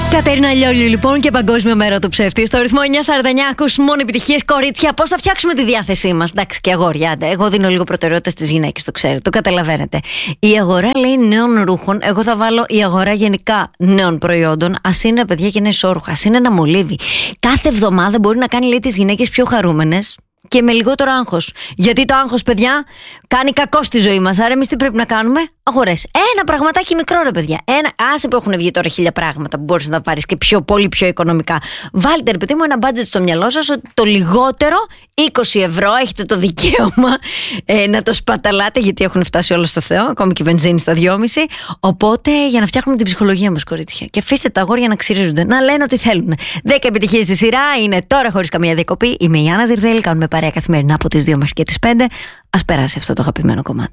Κατερίνα Λιόλιου, λοιπόν, και Παγκόσμιο Μέρα του Ψεύτη. Στο ρυθμό 949 ακούς μόνο επιτυχίες, κορίτσια. Πώς θα φτιάξουμε τη διάθεσή μας? Εντάξει, και αγόρια. Εγώ δίνω λίγο προτεραιότητα στις γυναίκες, το ξέρετε, το καταλαβαίνετε. Η αγορά, λέει, νέων ρούχων. Εγώ θα βάλω η αγορά γενικά νέων προϊόντων. Ας είναι, παιδιά, και είναι ισόρουχα. Ας είναι ένα μολύβι. Κάθε εβδομάδα μπορεί να κάνει, λέει, τις γυναίκες πιο χαρούμενες και με λιγότερο άγχος. Γιατί το άγχος, παιδιά, κάνει κακό στη ζωή μας. Άρα, εμείς τι πρέπει να κάνουμε? Αγορές. Ένα πραγματάκι μικρό, ρε παιδιά. Άσε που έχουν βγει τώρα 1000 πράγματα που μπορείς να τα πάρεις και πολύ πιο οικονομικά. Βάλτε, ρε παιδί μου, ένα budget στο μυαλό σας ότι το λιγότερο 20 ευρώ έχετε το δικαίωμα να το σπαταλάτε, γιατί έχουν φτάσει όλα στο Θεό, ακόμη και η βενζίνη στα 2,5. Οπότε, για να φτιάχνουμε την ψυχολογία μας, κορίτσια. Και αφήστε τα αγόρια να ξυρίζονται, να λένε ό,τι θέλουν. 10 επιτυχίες στη σειρά είναι τώρα, χωρίς καμία διακοπή. Είμαι η Άννα Ζιρδέλη, κάνουμε παρέα καθημερινά από τις 2 μέχρι και τις 5. Ας περάσει αυτό το αγαπημένο κομμάτι.